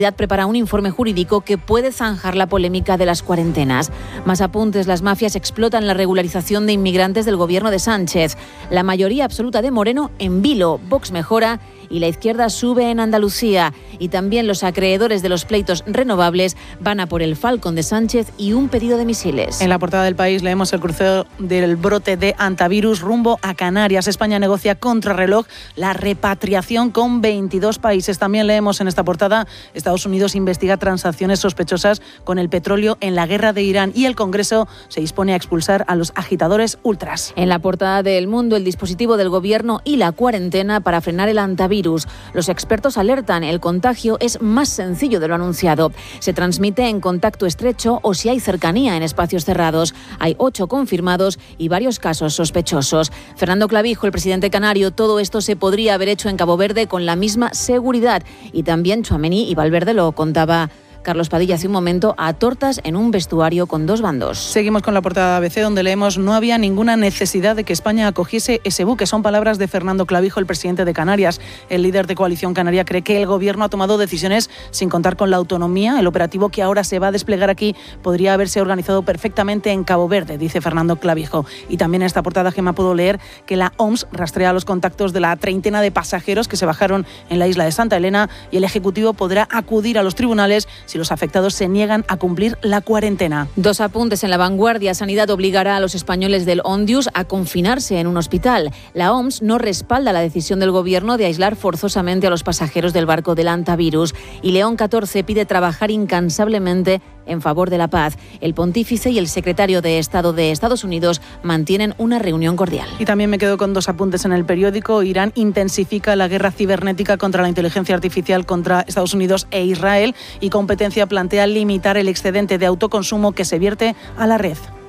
Prepara un informe jurídico que puede zanjar la polémica de las cuarentenas. Más apuntes: las mafias explotan la regularización de inmigrantes del gobierno de Sánchez. La mayoría absoluta de Moreno en vilo. Vox mejora y la izquierda sube en Andalucía. Y también los acreedores de los pleitos renovables van a por el Falcon de Sánchez y un pedido de misiles. En la portada del País leemos el crucero del brote de antivirus rumbo a Canarias. España negocia contrarreloj la repatriación con 22 países. También leemos en esta portada: Estados Unidos investiga transacciones sospechosas con el petróleo en la guerra de Irán y el Congreso se dispone a expulsar a los agitadores ultras. En la portada de El Mundo, el dispositivo del gobierno y la cuarentena para frenar el antivirus. Los expertos alertan: el contagio es más sencillo de lo anunciado. Se transmite en contacto estrecho o si hay cercanía en espacios cerrados. Hay 8 confirmados y varios casos sospechosos. Fernando Clavijo, el presidente canario: todo esto se podría haber hecho en Cabo Verde con la misma seguridad. Y también Tchouaméni y Valverde lo contaba Carlos Padilla hace un momento, a tortas en un vestuario con 2 bandos. Seguimos con la portada de ABC, donde leemos: no había ninguna necesidad de que España acogiese ese buque. Son palabras de Fernando Clavijo, el presidente de Canarias. El líder de Coalición Canaria cree que el gobierno ha tomado decisiones sin contar con la autonomía. El operativo que ahora se va a desplegar aquí podría haberse organizado perfectamente en Cabo Verde, dice Fernando Clavijo. Y también en esta portada, Gemma, puedo leer que la OMS rastrea los contactos de la treintena de pasajeros que se bajaron en la isla de Santa Elena y el Ejecutivo podrá acudir a los tribunales si los afectados se niegan a cumplir la cuarentena. 2 apuntes en La Vanguardia. Sanidad obligará a los españoles del Ondius a confinarse en un hospital. La OMS no respalda la decisión del gobierno de aislar forzosamente a los pasajeros del barco del antivirus. Y León XIV pide trabajar incansablemente en favor de la paz. El pontífice y el secretario de Estado de Estados Unidos mantienen una reunión cordial. Y también me quedo con 2 apuntes en el periódico. Irán intensifica la guerra cibernética contra la inteligencia artificial contra Estados Unidos e Israel, y Competencia plantea limitar el excedente de autoconsumo que se vierte a la red.